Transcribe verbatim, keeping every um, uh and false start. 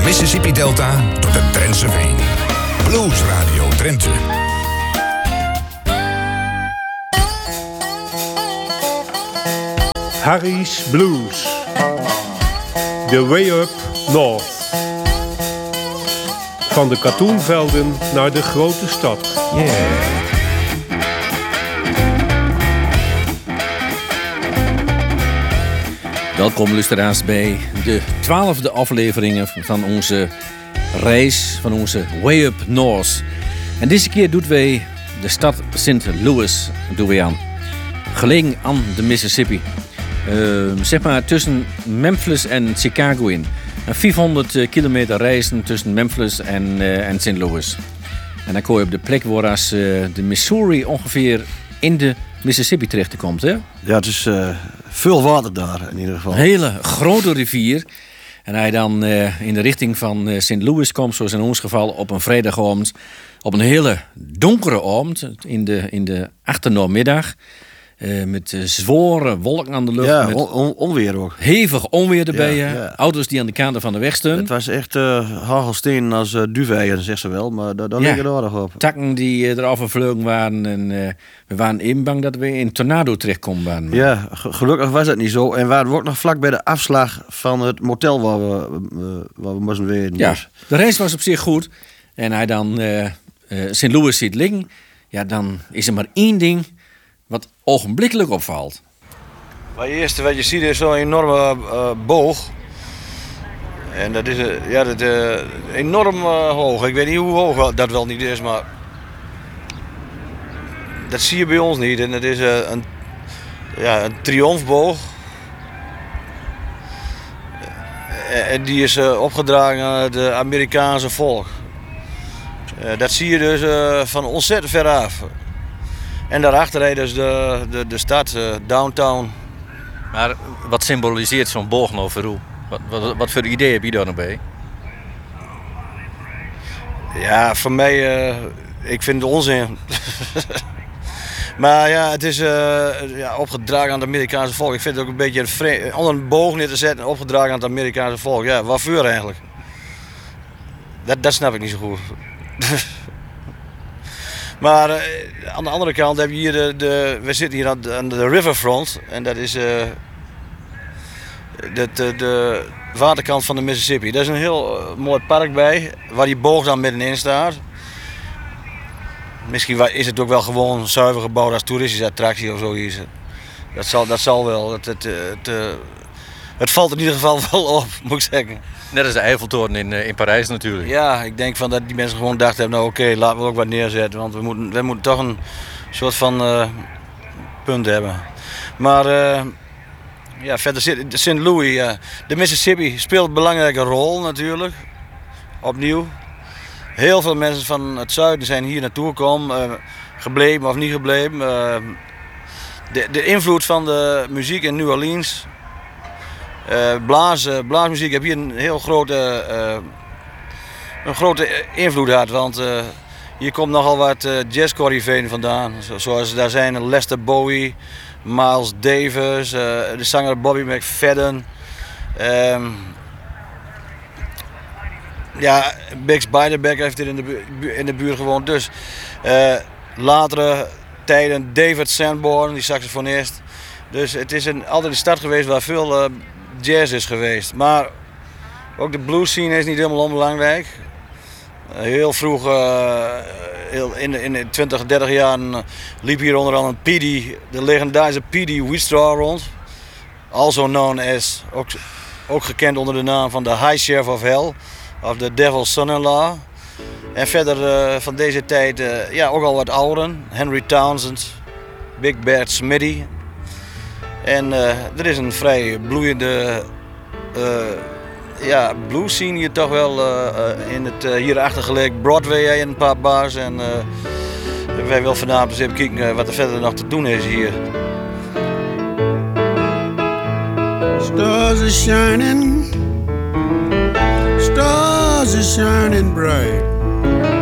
Mississippi Delta tot de Drentse Veen. Blues Radio Drenthe. Harry's Blues. The Way Up North. Van de katoenvelden naar de grote stad. Yeah. Welkom luisteraars bij de twaalfde afleveringen van onze reis, van onze Way Up North. En deze keer doen wij de stad Saint Louis doen wij aan. Gelegen aan de Mississippi. Uh, zeg maar tussen Memphis en Chicago in. En vierhonderd kilometer reizen tussen Memphis en, uh, en Saint Louis. En dan kom je op de plek waar als, uh, de Missouri ongeveer in de Mississippi terecht komt, hè? Ja, het is uh, veel water daar in ieder geval. Een hele grote rivier. En hij dan uh, in de richting van uh, Saint Louis komt, zoals in ons geval, op een vrijdagavond. Op een hele donkere avond, in de, in de achtermiddag. Uh, met uh, zware wolken aan de lucht. Ja, met on- on- onweer ook. hevig onweer erbij. Ja, Ja, ja. Auto's die aan de kanten van de weg stonden. Het was echt uh, hagelsteen als uh, duveien, zegt ze wel. Maar daar, daar Ja. liggen er aardig op. Takken die uh, eraf gevlogen waren. En uh, we waren even bang dat we in een tornado terechtkomen waren. Ja, ge- gelukkig was dat niet zo. En we waren ook nog vlak bij de afslag van het motel waar we, uh, waar we moesten weten. Ja, Dus. de reis was op zich goed. En hij dan uh, uh, Saint Louis ziet liggen. Ja, dan is er maar één ding wat ogenblikkelijk opvalt. Maar eerst wat je ziet is zo'n enorme uh, boog. En dat is uh, ja, dat, uh, enorm uh, hoog. Ik weet niet hoe hoog dat wel niet is, maar dat zie je bij ons niet. En het is uh, een, ja, een triomfboog. Uh, en die is uh, opgedragen aan het uh, Amerikaanse volk. Uh, dat zie je dus uh, van ontzettend ver af. En daarachter rijdt dus de, de, de stad, uh, downtown. Maar wat symboliseert zo'n boog nou voor u? Wat, wat, wat voor idee heb je daar nog bij? Ja, voor mij, uh, ik vind het onzin. Maar ja, het is uh, ja, opgedragen aan het Amerikaanse volk. Ik vind het ook een beetje een vre- onder een boog neer te zetten, opgedragen aan het Amerikaanse volk. Ja, waarvoor eigenlijk? Dat, dat snap ik niet zo goed. Maar uh, aan de andere kant heb je hier de, de we zitten hier aan de, aan de riverfront en dat is uh, de, de, de waterkant van de Mississippi. Daar is een heel uh, mooi park bij, waar die boog dan middenin staat. Misschien is het ook wel gewoon zuiver gebouwd als toeristische attractie of zoiets. Dat zal, dat zal wel. Het, het, het, uh, het valt in ieder geval wel op, moet ik zeggen. Net als de Eiffeltoren in, in Parijs natuurlijk. Ja, ik denk van dat die mensen gewoon dachten, nou oké, okay, laten we ook wat neerzetten. Want we moeten, we moeten toch een soort van uh, punt hebben. Maar uh, ja, verder zit Saint Louis, uh, de Mississippi speelt een belangrijke rol natuurlijk. Opnieuw. Heel veel mensen van het zuiden zijn hier naartoe gekomen, uh, gebleven of niet gebleven. Uh, de, de invloed van de muziek in New Orleans. Uh, blaas, uh, blaasmuziek heb hier een heel grote, uh, een grote invloed gehad, want uh, hier komt nogal wat uh, jazz-corriveeën vandaan. Zo, zoals daar zijn Lester Bowie, Miles Davis, uh, de zanger Bobby McFadden. Um, ja, Bix Beiderbecke heeft hier in de, bu- in de buurt gewoond. Dus uh, latere tijden David Sanborn, die saxofonist. Dus het is een, altijd een stad geweest waar veel uh, jazz is geweest. Maar ook de blues scene is niet helemaal onbelangrijk. Uh, heel vroeg, uh, heel in, in de twintig, dertig jaar uh, liep hier onder andere P D, de legendarische P D Wheatstraw rond. Also known as, ook, ook gekend onder de naam van de High Sheriff of Hell, of the Devil's Son-in-Law. En verder uh, van deze tijd uh, ja, ook al wat ouderen. Henry Townsend, Big Bad Smitty. En uh, er is een vrij bloeiende uh, ja, blues scene hier toch wel uh, uh, in het uh, hierachter gelegen Broadway en een paar bars. En uh, wij willen vanavond eens even kijken uh, wat er verder nog te doen is hier. Stars are shining, stars are shining bright.